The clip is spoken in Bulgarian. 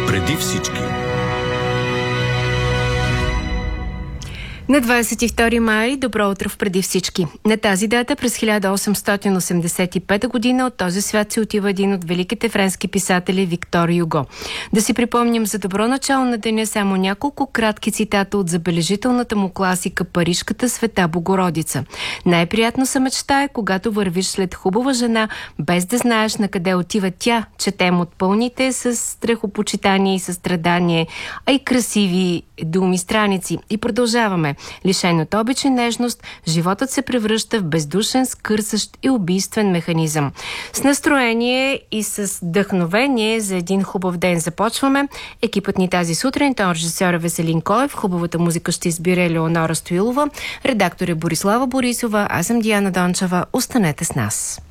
Преди всички. На 22 май, добро утро в Преди всички. На тази дата през 1885 година от този свят се отива един от великите френски писатели Виктор Юго. Да си припомним за добро начало на деня само няколко кратки цитата от забележителната му класика "Парижката Света Богородица". Най-приятно се мечтае, когато вървиш след хубава жена, без да знаеш на къде отива тя. Четем от пълните с страхопочитание и състрадание, а и красиви думи страници. И продължаваме. Лишен от обич и нежност, животът се превръща в бездушен, скърсащ и убийствен механизъм. С настроение и с вдъхновение за един хубав ден започваме. Екипът ни тази сутрин, той режисьор е Веселин Коев, хубавата музика ще избира Елеонора Стоилова, редактор е Борислава Борисова, аз съм Диана Дончева. Останете с нас.